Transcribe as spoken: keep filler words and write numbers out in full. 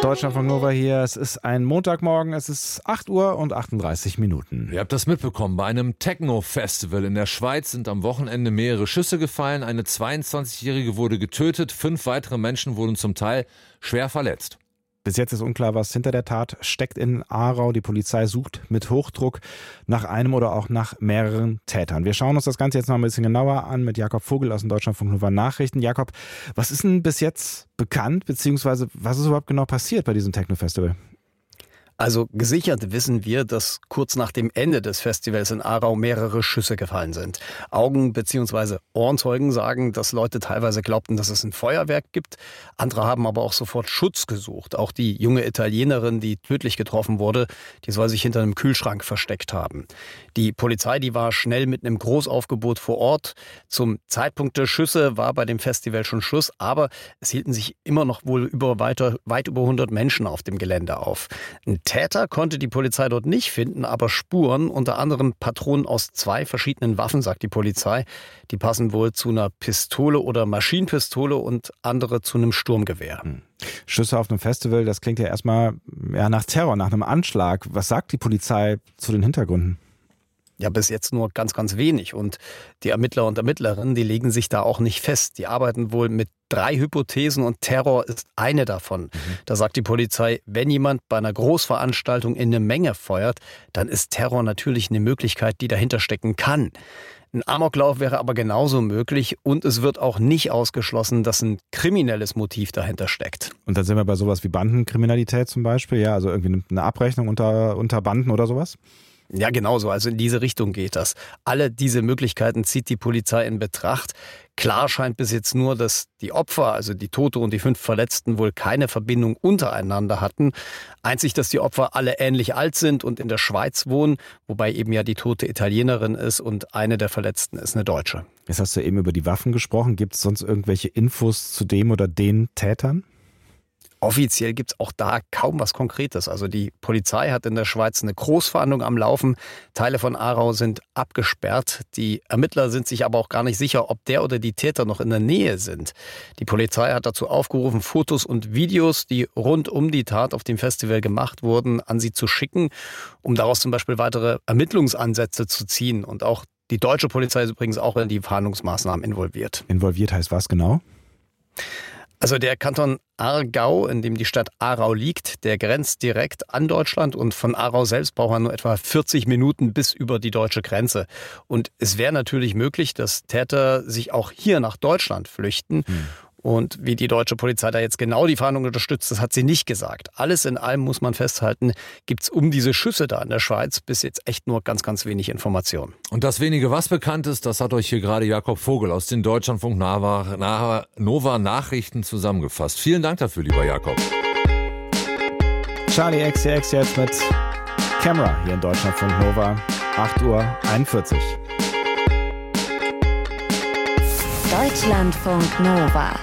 Deutschlandfunk Nova hier. Es ist ein Montagmorgen, es ist acht Uhr und achtunddreißig Minuten. Ihr habt das mitbekommen. Bei einem Techno-Festival in der Schweiz sind am Wochenende mehrere Schüsse gefallen. Eine zweiundzwanzigjährige wurde getötet. Fünf weitere Menschen wurden zum Teil schwer verletzt. Bis jetzt ist unklar, was hinter der Tat steckt in Aarau. Die Polizei sucht mit Hochdruck nach einem oder auch nach mehreren Tätern. Wir schauen uns das Ganze jetzt noch ein bisschen genauer an mit Jakob Vogel aus den Deutschlandfunk Nova Nachrichten. Jakob, was ist denn bis jetzt bekannt, beziehungsweise was ist überhaupt genau passiert bei diesem Techno-Festival? Also gesichert wissen wir, dass kurz nach dem Ende des Festivals in Aarau mehrere Schüsse gefallen sind. Augen- bzw. Ohrenzeugen sagen, dass Leute teilweise glaubten, dass es ein Feuerwerk gibt. Andere haben aber auch sofort Schutz gesucht. Auch die junge Italienerin, die tödlich getroffen wurde, die soll sich hinter einem Kühlschrank versteckt haben. Die Polizei, die war schnell mit einem Großaufgebot vor Ort. Zum Zeitpunkt der Schüsse war bei dem Festival schon Schluss, aber es hielten sich immer noch wohl über weiter, weit über hundert Menschen auf dem Gelände auf. Ein Täter konnte die Polizei dort nicht finden, aber Spuren, unter anderem Patronen aus zwei verschiedenen Waffen, sagt die Polizei. Die passen wohl zu einer Pistole oder Maschinenpistole und andere zu einem Sturmgewehr. Hm. Schüsse auf einem Festival, das klingt ja erstmal ja, nach Terror, nach einem Anschlag. Was sagt die Polizei zu den Hintergründen? Ja, bis jetzt nur ganz, ganz wenig. Und die Ermittler und Ermittlerinnen, die legen sich da auch nicht fest. Die arbeiten wohl mit drei Hypothesen und Terror ist eine davon. Mhm. Da sagt die Polizei, wenn jemand bei einer Großveranstaltung in eine Menge feuert, dann ist Terror natürlich eine Möglichkeit, die dahinter stecken kann. Ein Amoklauf wäre aber genauso möglich und es wird auch nicht ausgeschlossen, dass ein kriminelles Motiv dahinter steckt. Und dann sind wir bei sowas wie Bandenkriminalität zum Beispiel, ja, also irgendwie eine Abrechnung unter, unter Banden oder sowas? Ja, genauso. Also in diese Richtung geht das. Alle diese Möglichkeiten zieht die Polizei in Betracht. Klar scheint bis jetzt nur, dass die Opfer, also die Tote und die fünf Verletzten, wohl keine Verbindung untereinander hatten. Einzig, dass die Opfer alle ähnlich alt sind und in der Schweiz wohnen, wobei eben ja die tote Italienerin ist und eine der Verletzten ist eine Deutsche. Jetzt hast du eben über die Waffen gesprochen. Gibt es sonst irgendwelche Infos zu dem oder den Tätern? Offiziell gibt es auch da kaum was Konkretes. Also die Polizei hat in der Schweiz eine Großfahndung am Laufen. Teile von Aarau sind abgesperrt. Die Ermittler sind sich aber auch gar nicht sicher, ob der oder die Täter noch in der Nähe sind. Die Polizei hat dazu aufgerufen, Fotos und Videos, die rund um die Tat auf dem Festival gemacht wurden, an sie zu schicken, um daraus zum Beispiel weitere Ermittlungsansätze zu ziehen. Und auch die deutsche Polizei ist übrigens auch in die Fahndungsmaßnahmen involviert. Involviert heißt was genau? Also der Kanton Aargau, in dem die Stadt Aarau liegt, der grenzt direkt an Deutschland und von Aarau selbst braucht man nur etwa vierzig Minuten bis über die deutsche Grenze. Und es wäre natürlich möglich, dass Täter sich auch hier nach Deutschland flüchten. Hm. Und wie die deutsche Polizei da jetzt genau die Fahndung unterstützt, das hat sie nicht gesagt. Alles in allem muss man festhalten, gibt es um diese Schüsse da in der Schweiz bis jetzt echt nur ganz, ganz wenig Informationen. Und das wenige, was bekannt ist, das hat euch hier gerade Jakob Vogel aus den Deutschlandfunk Nova, Nova Nachrichten zusammengefasst. Vielen Dank dafür, lieber Jakob. Charlie X C X jetzt mit Camera hier in Deutschlandfunk Nova, acht Uhr einundvierzig. Deutschlandfunk Nova.